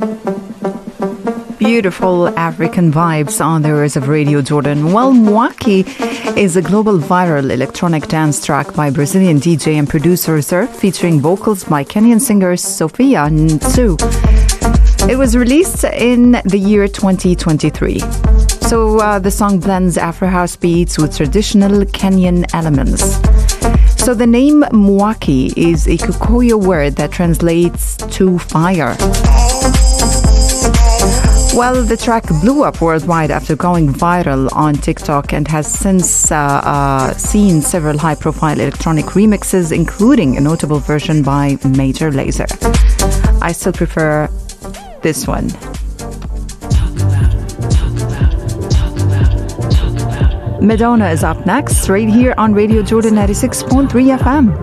Beautiful African vibes on the ears of Radio Jordan. Well, Mwaki is a global viral electronic dance track by Brazilian DJ and producer Surf, featuring vocals by Kenyan singer Sophia Nsu. It was released in the year 2023. So the song blends Afro house beats with traditional Kenyan elements. So the name Mwaki is a Kikuyu word that translates to fire. Well, the track blew up worldwide after going viral on TikTok and has since seen several high-profile electronic remixes, including a notable version by Major Lazer. I still prefer this one. Madonna is up next, right here on Radio Jordan 96.3 FM.